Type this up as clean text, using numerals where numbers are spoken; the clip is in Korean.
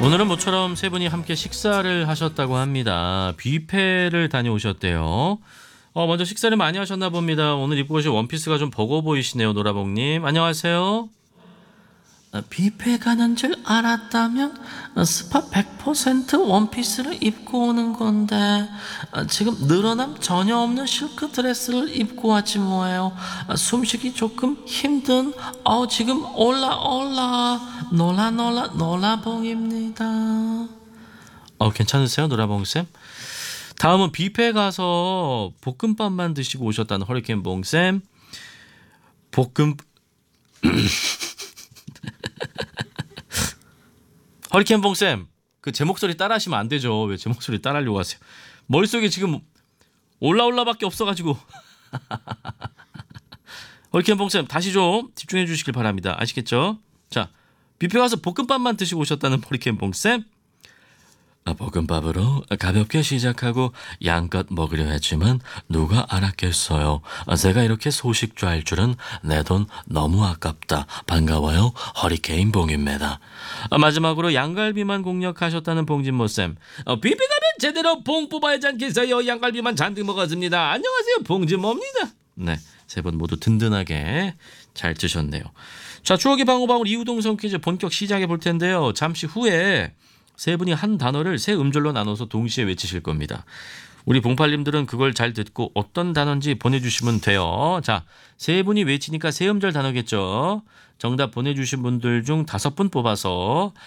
오늘은 모처럼 세 분이 함께 식사를 하셨다고 합니다. 뷔페를 다녀오셨대요. 먼저 식사를 많이 하셨나 봅니다. 오늘 입고 오신 원피스가 좀 버거워 보이시네요, 노라봉님. 안녕하세요. 뷔페 가는 줄 알았다면 스파 100% 원피스를 입고 오는 건데 지금 늘어남 전혀 없는 실크 드레스를 입고 왔지 뭐예요. 숨쉬기 조금 힘든 지금 노라봉입니다. 괜찮으세요, 노라봉쌤? 다음은 뷔페 가서 볶음밥만 드시고 오셨다는 허리케인봉쌤. 허리케인봉쌤, 제 목소리 따라하시면 안 되죠. 왜 제 목소리 따라하려고 하세요? 머릿속에 지금 올라밖에 없어가지고. 허리케인봉쌤, 다시 좀 집중해 주시길 바랍니다. 아시겠죠? 자, 뷔페 가서 볶음밥만 드시고 오셨다는 허리케인봉쌤. 볶음밥으로 가볍게 시작하고 양껏 먹으려 했지만 누가 알았겠어요. 제가 이렇게 소식좌일 줄은 내 돈 너무 아깝다. 반가워요. 허리케인봉입니다. 마지막으로 양갈비만 공략하셨다는 봉진모쌤. 뷔페 가면 제대로 봉 뽑아야지 않겠어요. 양갈비만 잔뜩 먹었습니다. 안녕하세요, 봉진모입니다. 네, 세 분 모두 든든하게 잘 드셨네요. 자, 추억의 방울방울 이우동성 퀴즈 본격 시작해 볼 텐데요. 잠시 후에 세 분이 한 단어를 세 음절로 나눠서 동시에 외치실 겁니다. 우리 봉팔님들은 그걸 잘 듣고 어떤 단어인지 보내주시면 돼요. 자, 세 분이 외치니까 세 음절 단어겠죠. 정답 보내주신 분들 중 5분 뽑아서